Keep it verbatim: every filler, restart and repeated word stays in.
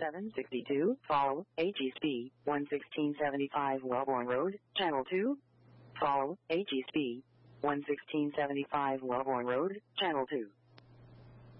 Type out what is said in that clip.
seven sixty-two. Follow H East B, one sixteen seventy-five Wellborn Road, Channel two. Follow H East B, one sixteen seventy-five Wellborn Road, Channel two.